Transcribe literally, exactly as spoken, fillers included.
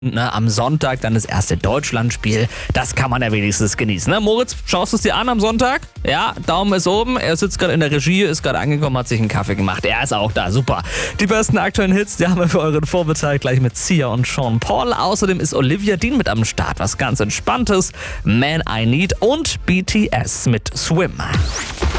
Ne, am Sonntag dann das erste Deutschlandspiel. Das kann man ja wenigstens genießen. Ne? Moritz, schaust du es dir an am Sonntag? Ja, Daumen ist oben. Er sitzt gerade in der Regie, ist gerade angekommen, hat sich einen Kaffee gemacht. Er ist auch da, super. Die besten aktuellen Hits, die haben wir für euren Vormittag gleich mit Sia und Sean Paul. Außerdem ist Olivia Dean mit am Start. Was ganz Entspanntes. Man I Need und B T S mit Swim.